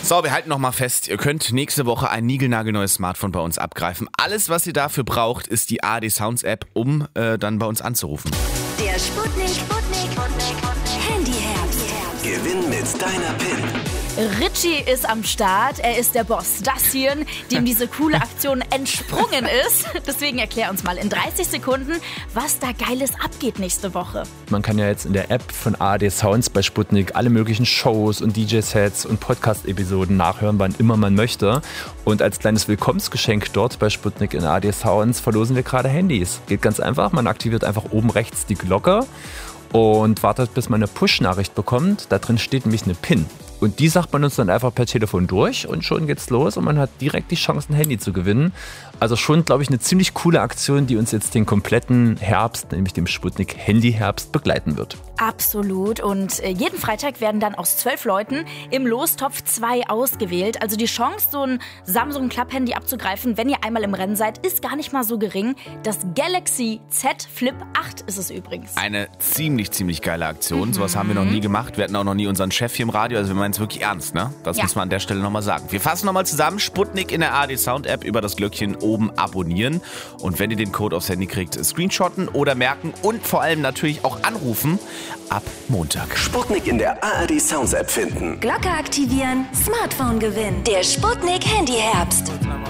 So, wir halten nochmal fest, ihr könnt nächste Woche ein niegelnagelneues Smartphone bei uns abgreifen. Alles, was ihr dafür braucht, ist die ARD Sounds App, um dann bei uns anzurufen. Der Sputnik Handyherbst. Gewinn mit deiner PIN. Richie ist am Start, er ist der Boss Dacian, dem diese coole Aktion entsprungen ist. Deswegen erklär uns mal in 30 Sekunden, was da Geiles abgeht nächste Woche. Man kann ja jetzt in der App von ARD Sounds bei Sputnik alle möglichen Shows und DJ-Sets und Podcast-Episoden nachhören, wann immer man möchte. Und als kleines Willkommensgeschenk dort bei Sputnik in ARD Sounds verlosen wir gerade Handys. Geht ganz einfach, man aktiviert einfach oben rechts die Glocke und wartet, bis man eine Push-Nachricht bekommt. Da drin steht nämlich eine PIN. Und die sagt man uns dann einfach per Telefon durch und schon geht's los und man hat direkt die Chance, ein Handy zu gewinnen. Also schon, glaube ich, eine ziemlich coole Aktion, die uns jetzt den kompletten Herbst, nämlich dem Sputnik Handyherbst, begleiten wird. Absolut. Und jeden Freitag werden dann aus 12 Leuten im Lostopf 2 ausgewählt. Also die Chance, so ein Samsung Club Handy abzugreifen, wenn ihr einmal im Rennen seid, ist gar nicht mal so gering. Das Galaxy Z Flip 8 ist es übrigens. Eine ziemlich geile Aktion. Sowas haben wir noch nie gemacht. Wir hatten auch noch nie unseren Chef hier im Radio. Also wir meinen es wirklich ernst, ne? Das muss man an der Stelle nochmal sagen. Wir fassen nochmal zusammen. Sputnik in der ARD Sound App über das Glöckchen oben abonnieren. Und wenn ihr den Code aufs Handy kriegt, screenshotten oder merken und vor allem natürlich auch anrufen. Ab Montag. Sputnik in der ARD Sounds App finden. Glocke aktivieren, Smartphone gewinnen. Der Sputnik Handyherbst.